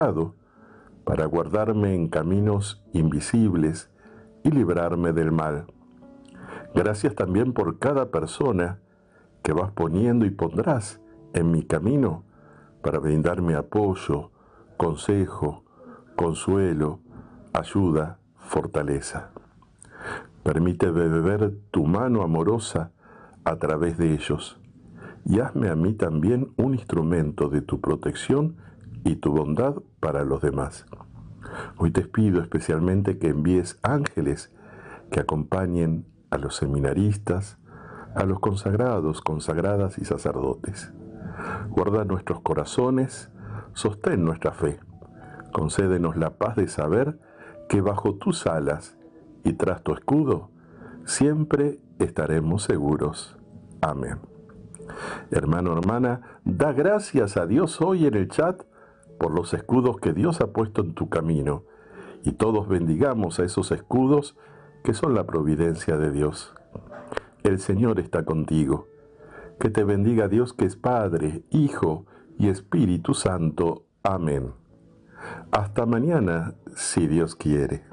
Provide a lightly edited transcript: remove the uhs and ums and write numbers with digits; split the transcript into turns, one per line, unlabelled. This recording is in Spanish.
para guardarme en caminos invisibles y librarme del mal. Gracias también por cada persona que vas poniendo y pondrás en mi camino para brindarme apoyo, consejo, consuelo, ayuda, fortaleza. Permíteme ver tu mano amorosa a través de ellos y hazme a mí también un instrumento de tu protección y tu bondad para los demás. Hoy te pido especialmente que envíes ángeles que acompañen a los seminaristas, a los consagrados, consagradas y sacerdotes. Guarda nuestros corazones, sostén nuestra fe. Concédenos la paz de saber que bajo tus alas y tras tu escudo siempre estaremos seguros. Amén. Hermano, hermana, da gracias a Dios hoy en el chat por los escudos que Dios ha puesto en tu camino, y todos bendigamos a esos escudos que son la providencia de Dios. El Señor está contigo. Que te bendiga Dios, que es Padre, Hijo y Espíritu Santo. Amén. Hasta mañana, si Dios quiere.